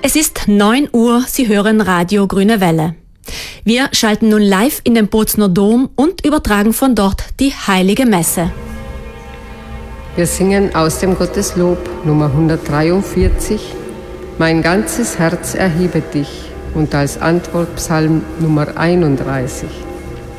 Es ist 9 Uhr, Sie hören Radio Grüne Welle. Wir schalten nun live in den Bozner Dom und übertragen von dort die Heilige Messe. Wir singen aus dem Gotteslob Nummer 143, Mein ganzes Herz erhebe dich, und als Antwort Psalm Nummer 31.